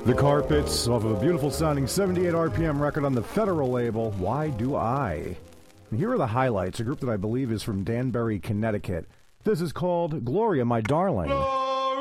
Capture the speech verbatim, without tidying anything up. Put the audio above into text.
The Carpets off of a beautiful sounding seventy-eight R P M record on the Federal label, Why Do I? And here are the highlights, a group that I believe is from Danbury, Connecticut. This is called Gloria, My Darling.